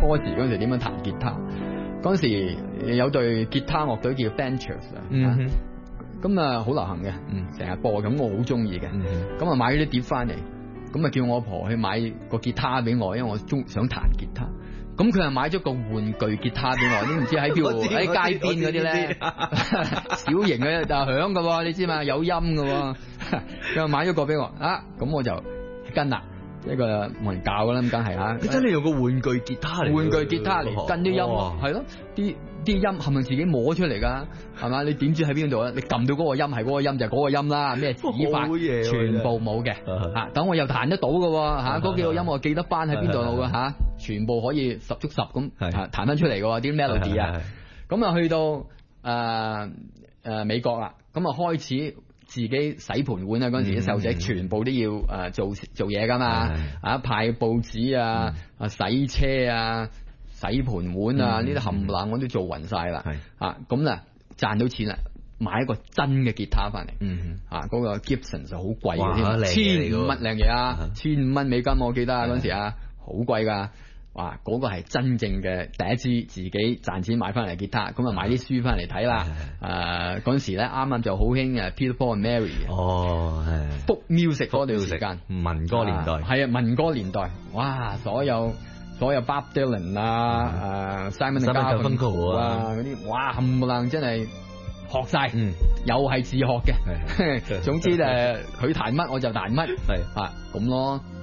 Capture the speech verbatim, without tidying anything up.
時嗰陣時點樣彈吉他。嗰陣時有隊吉他樂隊叫 Ventures 啊、 嗯， 咁啊好流行嘅，成日播，咁我好中意嘅，咁啊買咗啲碟翻嚟，咁啊叫我阿婆去買個吉他俾我，因為我中想彈吉他。咁佢又買咗個玩具吉他俾我，你唔知喺邊度？喺街邊嗰啲咧，小型嘅就響嘅喎，你知嘛？有音嘅喎，佢又買咗個俾我，啊，咁我就跟啦。一個冇人教㗎啦，咁梗係嚇。 你真係用個玩具吉他嚟， 玩具吉他嚟跟啲音樂，係咯，啲啲音係咪自己摸出嚟㗎？係嘛？你點知喺邊度啊？你撳到嗰個音係嗰個音就係嗰個音啦，咩指法全部冇嘅嚇。等我又彈得到嘅喎嚇，嗰幾個音我記得翻喺邊度㗎嚇，全部可以十足十咁彈翻出嚟嘅喎啲 melody 啊。咁啊去到誒誒、呃呃、美國啦，咁啊開始。自己洗盤碗啊！嗰陣時啲細路仔全部都要誒做做嘢噶嘛，啊派報紙啊，啊洗車啊，洗盤碗啊，呢啲冚唪唥我都做勻晒啦。啊咁啦，賺到錢啦，買一個真嘅吉他翻嚟。嗯啊嗰、嗰個 Gibson 就好貴嘅添，千五蚊靚嘢啊，千五蚊美金我記得啊嗰陣時啊，好貴㗎。哇！嗰、那個係真正嘅第一支自己賺錢買翻嚟吉他，咁啊買啲書翻嚟睇啦。誒嗰陣時咧啱啱就好興誒 Peter Paul and Mary 哦，係 folk music 嗰段時間， 民歌年代係啊民歌年代，哇！所有所有 Bob Dylan 啊、誒 Simon and Garfunkel 啊嗰啲，哇冚唪唥真係學晒，嗯，又係自學嘅。總之誒佢彈乜我就彈乜，係啊咁咯。